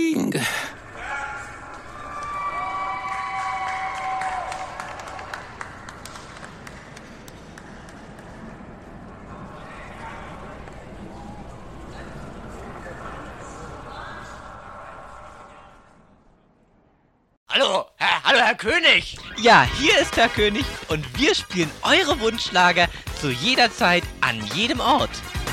King. Hallo, Herr König! Ja, hier ist Herr König und wir spielen eure Wunschschlager zu jeder Zeit, an jedem Ort.